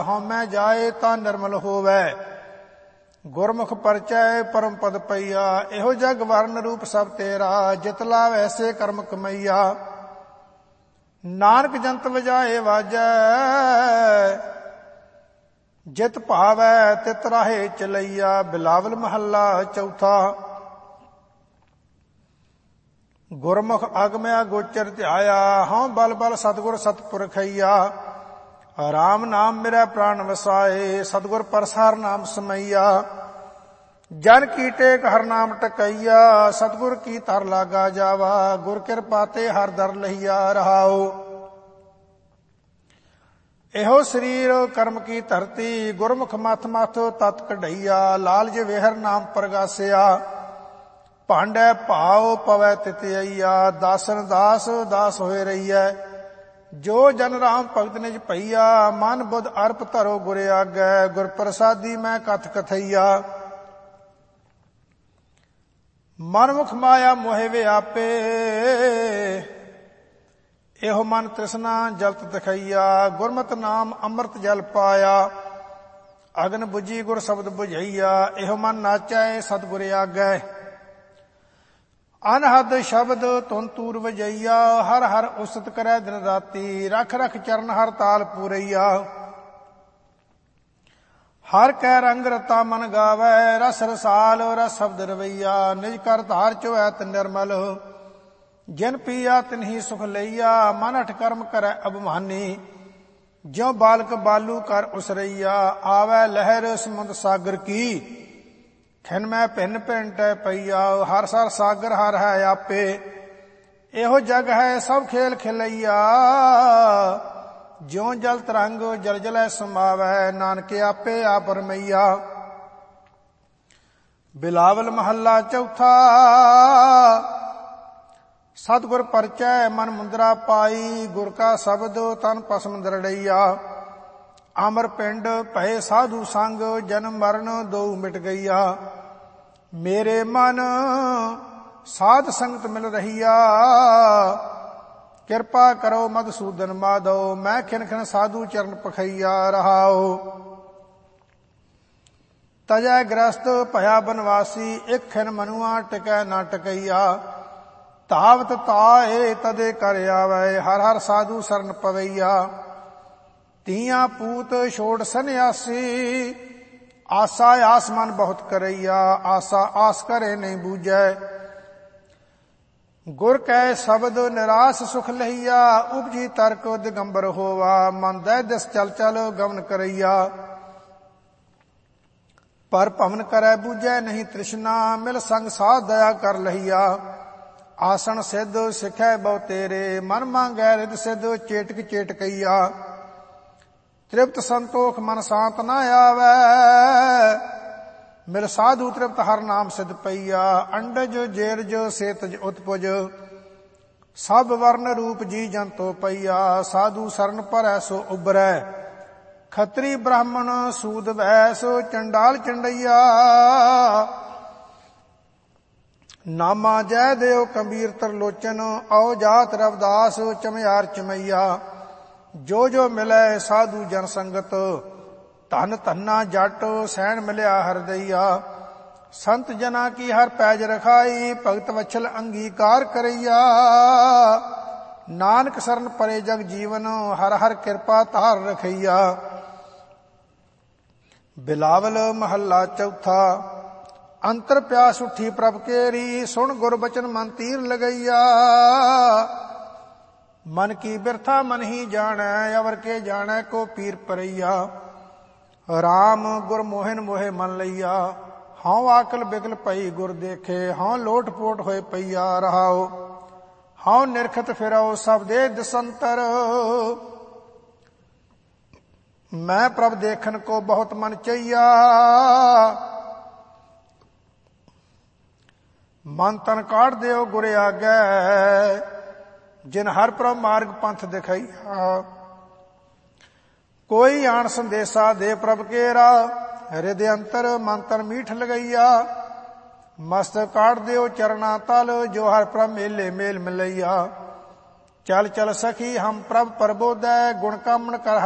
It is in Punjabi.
ਹਉਮੈ ਜਾਏ ਤਾਂ ਨਿਰਮਲ ਹੋਵੈ। ਗੁਰਮੁਖ ਪਰਚੈ ਪਰਮ ਪਦ ਪਈਆ। ਇਹੋ ਜਗ ਵਰਨ ਰੂਪ ਸਭ ਤੇਰਾ, ਜਿਤ ਲਾਵ ਐਸੇ ਕਰਮ ਕਮਈਆ। ਨਾਨਕ ਜੰਤ ਵਜਾਏ ਵਾਜੈ, ਜਿਤ ਭਾਵੈ ਤਿਤ ਰਾਹੇ ਚਲਈਆ। ਬਿਲਾਵਲ ਮਹੱਲਾ ਚੌਥਾ। ਗੁਰਮੁਖ ਅਗਮਿਆ ਗੋਚਰ ਧਿਆਇਆ, ਹਉ ਬਲ ਬਲ ਸਤਿਗੁਰ ਸਤਿਪੁਰਖਈਆ। ਰਾਮ ਨਾਮ ਮੇਰਾ ਪ੍ਰਾਣ ਵਸਾਏ, ਸਤਿਗੁਰ ਪਰਸਾਰ ਨਾਮ ਸਮਈਆ। ਜਨ ਕੀ ਟੇਕ ਹਰ ਨਾਮ ਟਕਈਆ, ਸਤਿਗੁਰ ਕੀ ਧਰ ਲਾਗਾ ਜਾਵਾ। ਗੁਰ ਕਿਰਪਾ ਤੇ ਹਰ ਦਰ ਲਈਆ ਰਹਾਉ। ਇਹੋ ਸਰੀਰ ਕਰਮ ਕੀ ਧਰਤੀ, ਗੁਰਮੁਖ ਮਥ ਮਥ ਤਤ ਕਢਈਆ। ਲਾਲਜ ਵੇਹਰ ਨਾਮ ਪ੍ਰਗਾਸਿਆ, ਭਾਂਡੈ ਭਾਉ ਪਵੈ ਤਿਤਈਆ। ਦਾਸਨ ਦਾਸ ਦਾਸ ਹੋਏ ਰਹੀਐ, ਜੋ ਜਨ ਰਾਮ ਭਗਤ ਨਿਜ ਭਈਆ। ਮਨ ਬੁੱਧ ਅਰਪ ਧਰੋ ਗੁਰ ਆਗੈ, ਗੁਰ ਪ੍ਰਸਾਦੀ ਮੈਂ ਕਥ ਕਥਈਆ। ਮਨਮੁਖ ਮਾਇਆ ਮੋਹਿ ਵਿਆਪੇ, ਇਹੋ ਮਨ ਤ੍ਰਿਸ਼ਨਾ ਜਲਤ ਦਿਖਈਆ। ਗੁਰਮਤਿ ਨਾਮ ਅੰਮ੍ਰਿਤ ਜਲ ਪਾਇਆ, ਅਗਨ ਬੁਝੀ ਗੁਰ ਸ਼ਬਦ ਬੁਝਈਆ। ਇਹੋ ਮਨ ਨਾਚੈ ਸਤਿਗੁਰ ਆਗੈ, ਅਨਹਦ ਸ਼ਬਦ ਧੁਨ ਤੂਰ ਵਜਈਆ। ਹਰ ਹਰ ਉਸਤ ਕਰੈ ਦਿਨ ਰਾਤੀ, ਰਖ ਰਖ ਚਰਨ ਹਰ ਤਾਲ ਪੂਰਈਆ। ਹਰ ਕੈ ਰੰਗ ਰਤਾ ਮਨ ਗਾਵੈ, ਰਸ ਰਸਾਲ ਰਸ ਸ਼ਬਦ ਰਵਈਆ। ਨਿਜ ਕਰ ਧਾਰ ਚੋਐਤ ਨਿਰਮਲ, ਜਿਨ ਪੀਆ ਤਿਨਹੀ ਸੁਖ ਲਈਆ। ਮਨ ਹਠ ਕਰਮ ਕਰੈ ਅਭਿਮਾਨੀ, ਜਿਉ ਬਾਲਕ ਬਾਲੂ ਕਰ ਉਸਰਈਆ। ਆਵੈ ਲਹਿਰ ਸਮੁੰਦ ਸਾਗਰ ਕੀ, ਖਿਨ ਮੈਂ ਭਿੰਨ ਭਿੰਨ ਟੈ ਪਈਆ। ਹਰ ਸਰ ਸਾਗਰ ਹਰ ਹੈ ਆਪੇ, ਇਹੋ ਜਗ ਹੈ ਸਭ ਖੇਲ ਖਿਲਈਆ। ਜਿਉ ਜਲ ਤਰੰਗ ਜਲ ਜਲੈ ਸਮਾਵੈ, ਨਾਨਕ ਆਪੇ ਆਪ ਰਮਈਆ। ਬਿਲਾਵਲ ਮਹੱਲਾ ਚੌਥਾ। ਸਤਿਗੁਰ ਪਰਚੈ ਮਨ ਮੁੰਦਰਾ ਪਾਈ, ਗੁਰ ਕਾ ਸ਼ਬਦ ਤਨ ਭਸਮ ਦਰੜਈਆ। ਅਮਰ ਪਿੰਡ ਭਏ ਸਾਧੂ ਸੰਗ, ਜਨਮ ਮਰਨ ਦੋਊ ਮਿਟ ਗਈਆ। ਮੇਰੇ ਮਨ ਸਾਧ ਸੰਗਤ ਮਿਲ ਰਹੀਆ, ਕਿਰਪਾ ਕਰੋ ਮਧੂਸੂਦਨ ਮਾਧੋ। ਮੈਂ ਖਿਨ ਖਿਨ ਸਾਧੂ ਚਰਨ ਪਖਈਆ ਰਹਾਉ। ਤਜੈ ਗ੍ਰਸਤ ਭਇਆ ਬਨਵਾਸੀ, ਇਕ ਖਿਨ ਮਨੁਆ ਟਿਕੈ ਨਾ ਟਕਈਆ। ਧਾਵਤ ਤਾਏ ਤਦੇ ਕਰ ਆਵੈ, ਹਰ ਹਰ ਸਾਧੂ ਸਰਨ ਪਵਈਆ। ਤੀਆਂ ਪੂਤ ਛੋੜ ਸੰਨਿਆਸੀ, ਆਸਾ ਆਸ ਮਨ ਬਹੁਤ ਕਰਈਆ। ਆਸਾ ਆਸ ਕਰੇ ਨਹੀਂ ਬੂਝੈ, ਗੁਰ ਕੈ ਸ਼ਬਦ ਨਿਰਾਸ ਸੁਖ ਲਈਆ। ਉਪਜੀ ਤਰਕ ਦਿਗੰਬਰ ਹੋਵਾ, ਮਨ ਦਹਿ ਦਿਸ ਚਲ ਚਲ ਗਮਨ ਕਰਈਆ। ਪਰ ਭਵਨ ਕਰੈ ਬੂਝੈ ਨਹੀਂ ਤ੍ਰਿਸ਼ਨਾ, ਮਿਲ ਸੰਗ ਸਾਧ ਦਇਆ ਕਰ ਲਈਆ। ਆਸਣ ਸਿੱਧ ਸਿਖੈ ਬਹੁ ਤੇਰੇ, ਮਨ ਮੰਗੈ ਰਿਦ ਸਿੱਧ ਚੇਟਕ ਚੇਟਕਈਆ। ਤ੍ਰਿਪਤ ਸੰਤੋਖ ਮਨ ਸ਼ਾਂਤ ਨਾ ਆਵੈ, ਮਿਲ ਸਾਧੂ ਤ੍ਰਿਪਤ ਹਰ ਨਾਮ ਸਿਧ ਪਈਆ। ਅੰਡਜ ਜੇਰਜ ਸੇਤਜ ਉਤਪੁਜ, ਸਭ ਵਰਨ ਰੂਪ ਜੀ ਜੰਤੋ ਪਈਆ। ਸਾਧੂ ਸਰਨ ਭਰੈ ਸੋ ਉਬਰੈ, ਖੱਤਰੀ ਬ੍ਰਾਹਮਣ ਸੂਦ ਵੈਸ ਚੰਡਾਲ ਚੰਡਈਆ। ਨਾਮਾ ਜੈ ਦੇਵ ਕੰਬੀਰ ਤਰਲੋਚਨ, ਆਓ ਜਾਤ ਰਵਦਾਸ ਚਮਿਆਰ ਚਮਈਆ। ਜੋ ਜੋ ਮਿਲੈ ਸਾਧੂ ਜਨ ਸੰਗਤ, ਧਨ ਧੰਨਾ ਜਟ ਸੈਣ ਮਿਲਿਆ ਹਰਦਈਆ। ਸੰਤ ਜਨਾ ਕੀ ਹਰ ਪੈਜ ਰਖਾਈ, ਭਗਤ ਵਛਲ ਅੰਗੀਕਾਰ ਕਰਈਆ। ਨਾਨਕ ਸਰਨ ਪਰੇ ਜਗ ਜੀਵਨ, ਹਰ ਹਰ ਕਿਰਪਾ ਧਾਰ ਰਖਈਆ। ਬਿਲਾਵਲ ਮਹੱਲਾ ਚੌਥਾ। ਅੰਤਰ ਪਿਆਸ ਉੱਠੀ ਪ੍ਰਭ ਕੇਰੀ, ਸੁਣ ਗੁਰ ਬਚਨ ਮਨ ਤੀਰ ਲਗਈਆ। ਮਨ ਕੀ ਬਿਰਥਾ ਮਨ ਹੀ ਜਾਣੈ, ਅਵਰ ਕੇ ਜਾਣੈ ਕੋ ਪੀਰ ਪਰਈਆ। ਰਾਮ ਗੁਰ ਮੋਹਿਨ ਮੋਹਿ ਮਨ ਲਈਆ, ਹਉ ਆਕਲ ਬਿਗਲ ਪਈ ਗੁਰ ਦੇਖੇ। ਹਉ ਲੋਟ ਪੋਟ ਹੋਏ ਪਈਆ ਰਹਾਉ, ਹਉ ਨਿਰਖਤ ਫਿਰਉ ਸਭ ਦੇ ਦਿਸੰਤਰ। ਮੈਂ ਪ੍ਰਭ ਦੇਖਨ ਕੋ ਬਹੁਤ ਮਨ ਚਈਆ, ਮਨ ਤਨ ਕਾਢ ਦਿਓ ਗੁਰ ਆਗੈ। ਜਿਨ ਹਰ ਪ੍ਰਭ ਮਾਰਗ ਪੰਥ ਦਿਖਾਈਆ, ਕੋਈ ਆਣ ਸੰਦੇਸ਼ਾ ਦੇ ਪ੍ਰਭ ਕੇਰਾ। ਹਿਰਦੇ ਅੰਤਰ ਮਨ ਤਨ ਮੀਠ ਲਗਈਆ, ਮਸਤਕ ਕਾਢ ਦਿਓ ਚਰਨਾ ਤਲ। ਜੋ ਹਰ ਪ੍ਰਭ ਮੇਲੇ ਮੇਲ ਮਿਲਈਆ। ਚਲ ਚਲ ਸਖੀ ਹਮ ਪ੍ਰਭ ਪ੍ਰਬੋਧੈ, ਗੁਣ ਕਾਮਣ ਕਰ